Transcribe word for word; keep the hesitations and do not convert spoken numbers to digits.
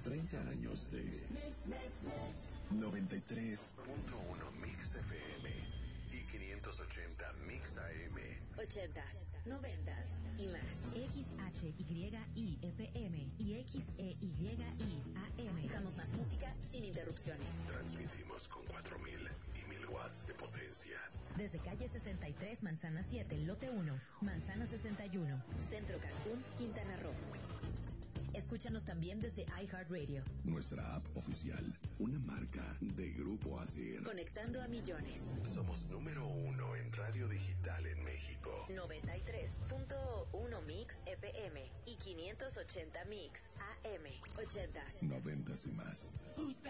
treinta años de noventa y tres punto uno Mix F M y quinientos ochenta Mix A M. ochentas, noventas y más. X H Y I F M y X E Y I A M. Damos más música sin interrupciones. Transmitimos con cuatro mil y mil watts de potencia. Desde calle sesenta y tres, Manzana siete, lote uno, Manzana sesenta y uno. Centro Cancún, Quintana Roo. Escúchanos también desde iHeartRadio. Nuestra app oficial, una marca de Grupo Asir. Conectando a millones. Somos número uno en radio digital en México. noventa y tres punto uno Mix F M y quinientos ochenta Mix A M. ochentas. Noventas y más.